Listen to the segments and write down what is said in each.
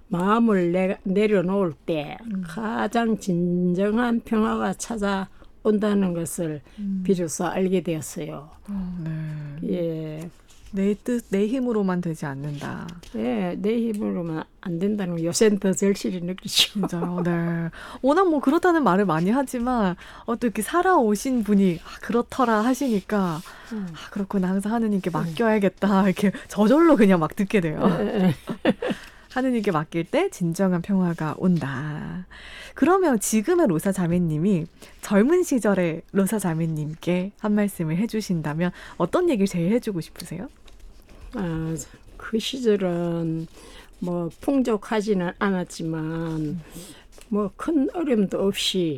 마음을 내려놓을 때 가장 진정한 평화가 찾아온다는 것을 비로소 알게 되었어요. 네. 예. 내 뜻, 내 힘으로만 되지 않는다. 예, 내 힘으로만 안 된다는 거 요새는 더 절실히 느끼죠. 진짜요? 네. 워낙 뭐 그렇다는 말을 많이 하지만 또 이렇게 살아오신 분이 그렇더라 하시니까 그렇구나. 항상 하느님께 맡겨야겠다. 이렇게 저절로 그냥 막 듣게 돼요. 하느님께 맡길 때 진정한 평화가 온다. 그러면 지금의 로사 자매님이 젊은 시절의 로사 자매님께 한 말씀을 해주신다면 어떤 얘기를 제일 해주고 싶으세요? 그 시절은 뭐 풍족하지는 않았지만 뭐 큰 어려움도 없이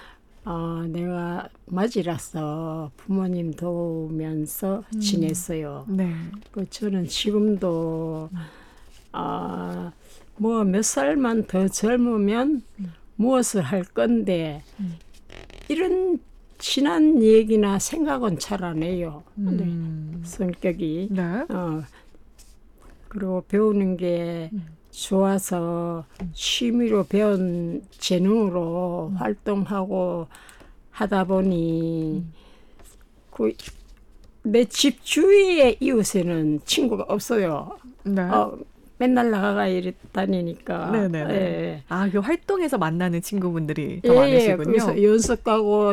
내가 맞이라서 부모님 도우면서 지냈어요. 네. 저는 지금도 뭐 몇 살만 더 젊으면 무엇을 할 건데 이런 지난 얘기나 생각은 잘 안 해요. 성격이. 네. 그리고 배우는 게 좋아서 취미로 배운 재능으로 활동하고 하다 보니 내 집 주위의 이웃에는 친구가 없어요. 네. 맨날 나가가 이래 다니니까. 네네. 예. 그 활동에서 만나는 친구분들이 더 예, 많으시군요. 그래서 연습 가고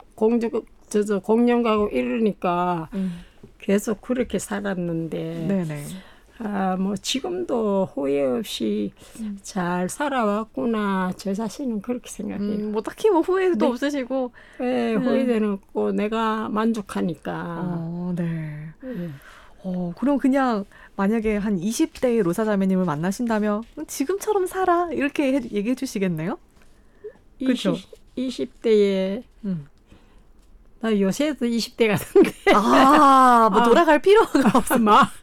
공연 가고 이러니까 계속 그렇게 살았는데. 네네. 뭐 지금도 후회 없이 잘 살아왔구나. 저 자신은 그렇게 생각해요. 뭐 딱히 뭐 후회도 네. 없으시고. 네, 후회되는 없고 내가 만족하니까. 네. 그럼 그냥 만약에 한 20대의 로사 자매님을 만나신다면 지금처럼 살아 이렇게 얘기해 주시겠네요? 그렇죠. 20대에 나 요새도 20대 같은데. 뭐 돌아갈 필요가 없어.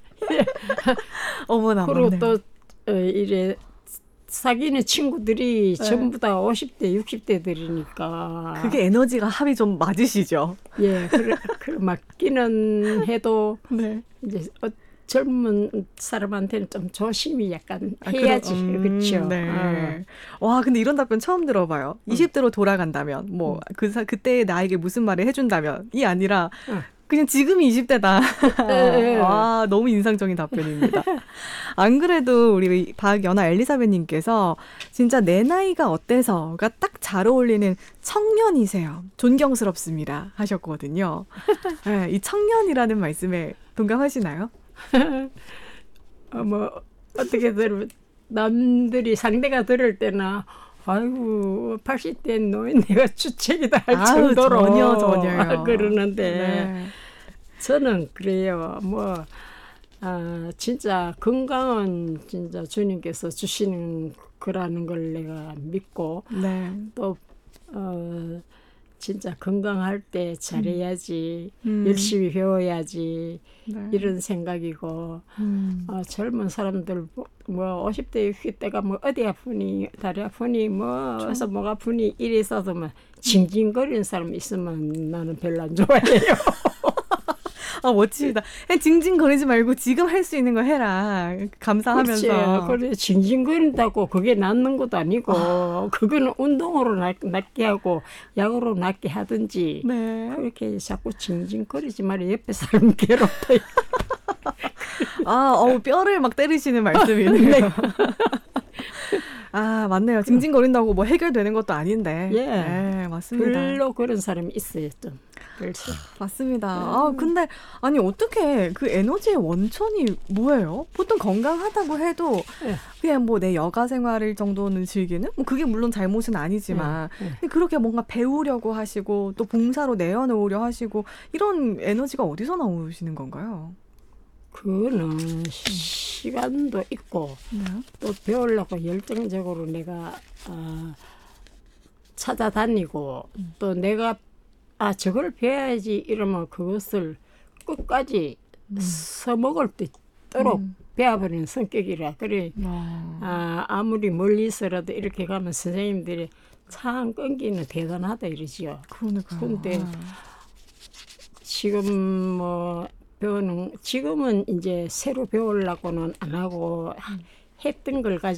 어머나. 그리고 맞네. 또 이래 사귀는 친구들이 전부 다 50대, 60대들이니까. 그게 에너지가 합이 좀 맞으시죠? 예, 맞기는 해도 네. 이제 젊은 사람한테는 좀 조심히 약간 해야지. 그렇죠. 네. 와, 근데 이런 답변 처음 들어봐요. 20대로 돌아간다면, 뭐, 그때의 나에게 무슨 말을 해준다면, 이 아니라, 그냥 지금이 20대다. 와, 너무 인상적인 답변입니다. 안 그래도 우리 박연아 엘리사벳님께서 진짜 내 나이가 어때서가 딱 잘 어울리는 청년이세요. 존경스럽습니다. 하셨거든요. 네, 이 청년이라는 말씀에 동감하시나요? 뭐 어떻게 들으면 남들이 상대가 들을 때나 아이고 80대 노인 내가 주책이다 할 정도로 전혀요. 그러는데 네. 저는 그래요. 뭐 진짜 건강은 진짜 주님께서 주시는 거라는 걸 내가 믿고 네. 또 진짜 건강할 때 잘해야지 열심히 배워야지 네. 이런 생각이고 젊은 사람들 뭐 50대 60대가 뭐 어디 아프니 다리 아프니 뭐 어서 목 아프니 이래 있어도 뭐 징징거리는 사람 있으면 나는 별로 안 좋아해요. 멋지다. 징징거리지 말고 지금 할 수 있는 거 해라. 감사하면서. 그래 징징거린다고 그게 낫는 것도 아니고 그거는 운동으로 낫게 하고 약으로 낫게 하든지 네. 그렇게 자꾸 징징거리지 말고 옆에 사람 괴롭다. 뼈를 막 때리시는 말씀이네요. 네. 맞네요. 징징거린다고 뭐 해결되는 것도 아닌데. 예. 네, 맞습니다. 별로 그런 사람이 있어요, 좀. 그렇죠. 맞습니다. 근데 아니 어떻게 그 에너지의 원천이 뭐예요? 보통 건강하다고 해도 그냥 뭐 내 여가 생활을 정도는 즐기는 뭐 그게 물론 잘못은 아니지만 근데 그렇게 뭔가 배우려고 하시고 또 봉사로 내어놓으려 하시고 이런 에너지가 어디서 나오시는 건가요? 그거는 시간도 있고 또 배우려고 열정적으로 내가 찾아다니고 또 내가 저걸 배워야지 이러면 그것을 끝까지 써먹을 수 있도록 배워버리는 성격이라 그래. 아무리 멀리 있어라도 이렇게 가면 선생님들이 참 끈기는 대단하다 이러지요. 그러니까요. 근데 지금 뭐 지금은 이제 새로 배우려고는 안 하고 했던 걸 가지고